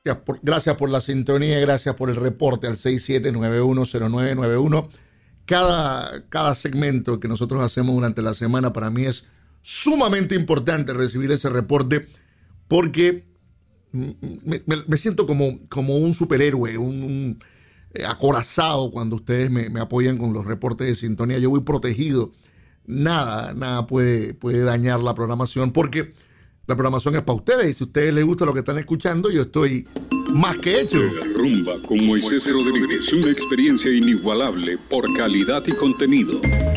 Gracias por la sintonía, gracias por el reporte al 67910991. Cada segmento que nosotros hacemos durante la semana para mí es sumamente importante recibir ese reporte porque me siento como un superhéroe, un acorazado cuando ustedes me apoyan con los reportes de sintonía. Yo voy protegido. Nada puede dañar la programación porque la programación es para ustedes y si a ustedes les gusta lo que están escuchando, yo estoy más que hecho. Rumba con Moisés Rodríguez, una experiencia inigualable por calidad y contenido.